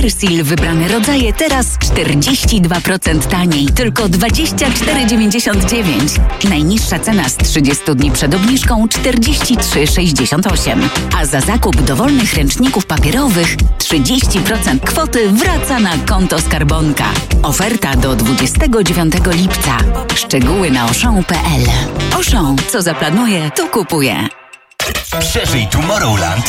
Persil wybrane rodzaje teraz 42% taniej, tylko 24,99. Najniższa cena z 30 dni przed obniżką 43,68. A za zakup dowolnych ręczników papierowych 30% kwoty wraca na konto Skarbonka. Oferta do 29 lipca. Szczegóły na auchan.pl. Auchan, co zaplanuje, to kupuje. Przeżyj Tomorrowland